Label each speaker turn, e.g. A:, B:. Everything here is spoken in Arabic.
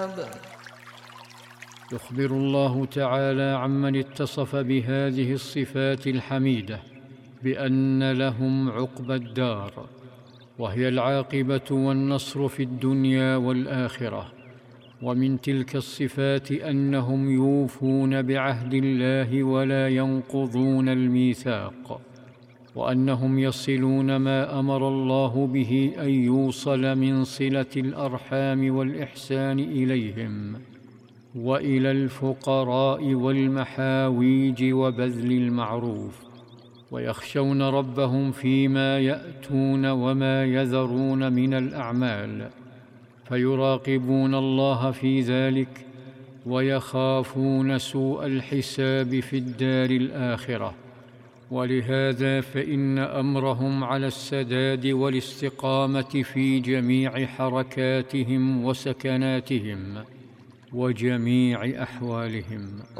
A: يخبر الله تعالى عمن اتصف بهذه الصفات الحميدة بأن لهم عقبى الدار، وهي العاقبة والنصر في الدنيا والآخرة. ومن تلك الصفات أنهم يوفون بعهد الله ولا ينقضون الميثاق، وأنهم يصلون ما أمر الله به أن يوصل من صلة الأرحام والإحسان إليهم وإلى الفقراء والمحاويج وبذل المعروف، ويخشون ربهم فيما يأتون وما يذرون من الأعمال، فيراقبون الله في ذلك ويخافون سوء الحساب في الدار الآخرة. ولهذا فإن أمرهم على السداد والاستقامة في جميع حركاتهم وسكناتهم وجميع أحوالهم.